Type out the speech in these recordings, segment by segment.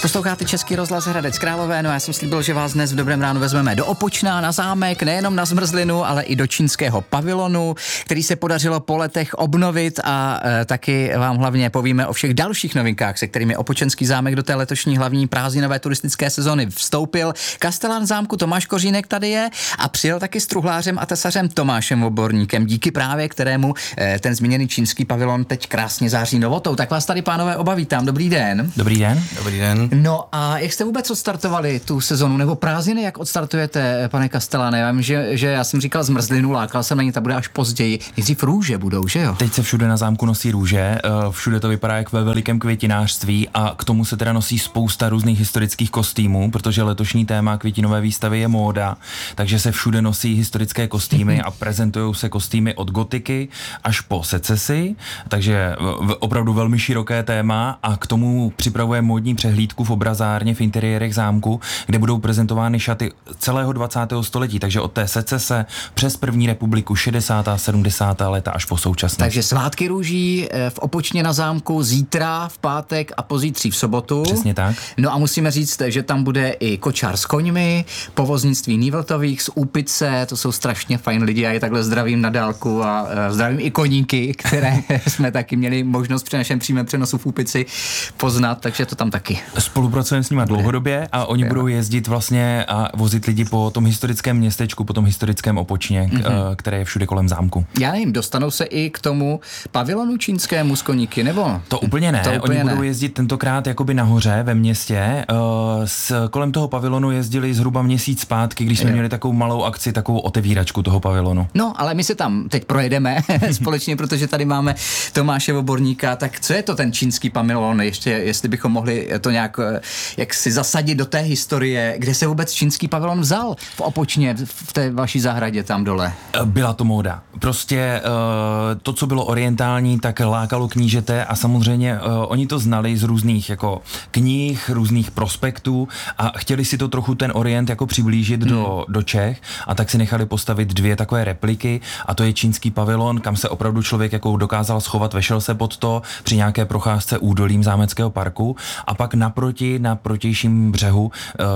Posloucháte Český rozhlas Hradec Králové, no já jsem slíbil, že vás dnes v Dobrém ránu vezmeme do Opočna, na zámek, nejenom na zmrzlinu, ale i do čínského pavilonu, který se podařilo po letech obnovit a taky vám hlavně povíme o všech dalších novinkách, se kterými Opočenský zámek do té letošní hlavní prázdninové turistické sezony vstoupil. Kastelán zámku Tomáš Kořínek tady je a přijel taky s truhlářem a tesařem Tomášem Oborníkem, díky právě kterému ten zmíněný čínský pavilon teď krásně září novotou. Tak vás tady, pánové, oba vítám. Dobrý den. Dobrý den. Dobrý den. No a jak jste vůbec odstartovali tu sezonu, nebo prázdniny, jak odstartujete, pane Kasteláne? Já vím, že já jsem říkal zmrzlinu, lákal jsem na ní, ta bude až později. Nejdřív růže budou, že jo? Teď se všude na zámku nosí růže, všude to vypadá jak ve velikém květinářství a k tomu se teda nosí spousta různých historických kostýmů, protože letošní téma květinové výstavy je móda, takže se všude nosí historické kostýmy a prezentují se kostýmy od gotiky až po secesi, takže opravdu velmi široké téma a k tomu připravuje módní přehlídku v obrazárně v interiérech zámku, kde budou prezentovány šaty celého 20. století, takže od té secese přes první republiku 60. a 70. léta až po současnost. Takže svátky růží v Opočně na zámku zítra, v pátek a pozítří v sobotu. Přesně tak. No a musíme říct, že tam bude i kočár s koňmi, povoznictví Nývltových z Úpice, to jsou strašně fajn lidi, já je takhle zdravím na dálku a zdravím i koníky, které jsme taky měli možnost při našem přímém přenosu v Úpici poznat, takže to tam taky. Spolupracujeme s nimi dlouhodobě a oni budou jezdit vlastně a vozit lidi po tom historickém městečku, po tom historickém Opočně, které je všude kolem zámku. Já nevím, dostanou se i k tomu pavilonu čínskému s koníky, nebo? To úplně ne, oni budou jezdit tentokrát jakoby nahoře ve městě. Kolem toho pavilonu jezdili zhruba měsíc zpátky, když jsme měli takovou malou akci, takovou otevíračku toho pavilonu. No, ale my se tam teď projedeme společně, protože tady máme Tomáše Oborníka. Tak co je to ten čínský pavilon? Ještě, jestli bychom mohli to nějak jak si zasadit do té historie, kde se vůbec čínský pavilon vzal v Opočně, v té vaší zahradě tam dole? Byla to móda. Prostě to, co bylo orientální, tak lákalo knížete a samozřejmě oni to znali z různých jako knih, různých prospektů a chtěli si to trochu ten orient jako přiblížit do Čech a tak si nechali postavit dvě takové repliky a to je čínský pavilon, kam se opravdu člověk jako dokázal schovat, vešel se pod to při nějaké procházce údolím zámeckého parku a pak naproti, na protějším břehu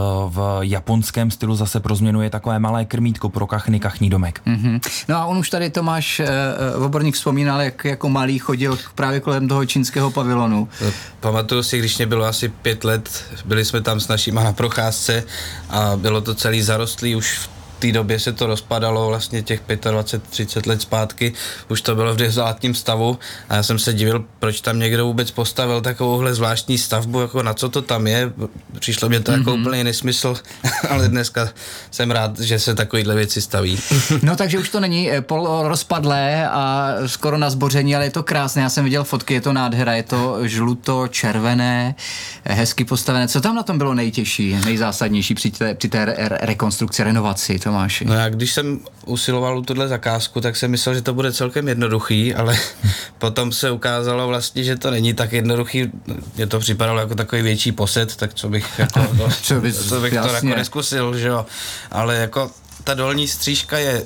v japonském stylu zase pro změnu je takové malé krmítko pro kachny, kachní domek. No a on už tady Tomáš Oborník vzpomínal, jak jako malý chodil právě kolem toho čínského pavilonu. Pamatuju si, když mě bylo asi 5 let, byli jsme tam s našima na procházce a bylo to celý zarostlý, už v té době se to rozpadalo vlastně těch 25-30 let zpátky, už to bylo v dezolátním stavu a já jsem se divil, proč tam někdo vůbec postavil takovouhle zvláštní stavbu, jako na co to tam je, přišlo mě to jako úplný nesmysl, ale dneska jsem rád, že se takovýhle věci staví. No takže už to není polorozpadlé a skoro na zboření, ale je to krásné, já jsem viděl fotky, je to nádhera, je to žluto-červené, hezky postavené. Co tam na tom bylo nejtěžší, nejzásadnější při té rekonstrukci, renovaci? Tomáši. No já když jsem usiloval tuhle zakázku, tak jsem myslel, že to bude celkem jednoduchý, ale potom se ukázalo vlastně, že to není tak jednoduchý. Mně to připadalo jako takový větší posed, tak co bych jako, to jako neskusil, že jo. Ale jako ta dolní střížka je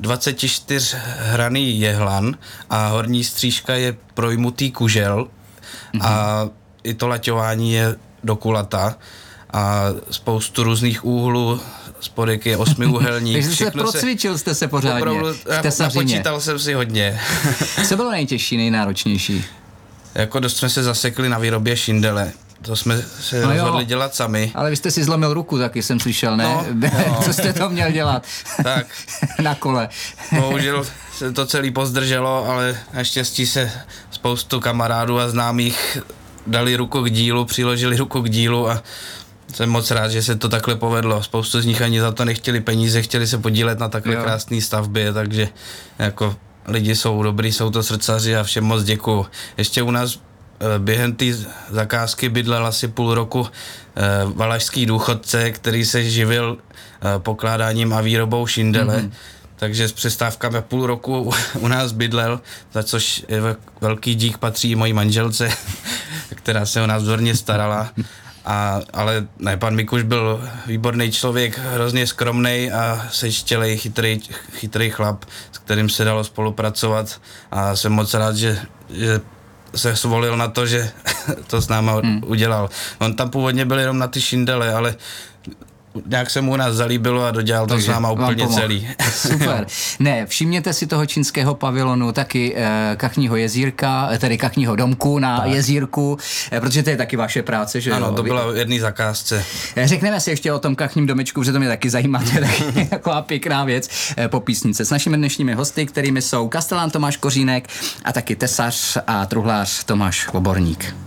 24 hraný jehlan a horní střížka je projmutý kužel a i to laťování je do kulata a spoustu různých úhlů, spodek je 8úhelník. Takže se procvičil jste se pořádně opravdu, v tesařině. Napočítal jsem si hodně. Co bylo nejtěžší, nejnáročnější? Jako dost jsme se zasekli na výrobě šindele. To jsme se rozhodli dělat sami. Ale vy jste si zlomil ruku, taky jsem slyšel, ne? No. Co jste to měl dělat? Tak. Na kole. Bohužel se to celý pozdrželo, ale naštěstí se spoustu kamarádů a známých dali ruku k dílu, přiložili ruku k dílu a jsem moc rád, že se to takhle povedlo. Spoustu z nich ani za to nechtěli peníze, chtěli se podílet na takhle krásné stavbě, takže jako lidi jsou dobrý, jsou to srdcaři a všem moc děkuju. Ještě u nás během té zakázky bydlel asi půl roku valašský důchodce, který se živil pokládáním a výrobou šindele. Takže s přestávkami půl roku u nás bydlel, za což velký dík patří mojí manželce, která se o nás vzorně starala. Ale ne, pan Mikuš byl výborný člověk, hrozně skromnej a sečtělej, chytrý chlap, s kterým se dalo spolupracovat a jsem moc rád, že se svolil na to, že to s náma udělal. On tam původně byl jenom na ty šindele, ale nějak se mu u nás zalíbilo a dodělal to s náma úplně celý. Super. Ne, všimněte si toho čínského pavilonu, taky Kachního jezírka, tedy Kachního domku na jezírku, protože to je taky vaše práce, že ano, jo? to byla v jedné zakázce. Řekneme si ještě o tom Kachním domečku, protože to mě taky zajímá, to je taky taková pěkná věc po písnice. S našimi dnešními hosty, kterými jsou kastelán Tomáš Kořínek a taky tesař a truhlář Tomáš Oborník.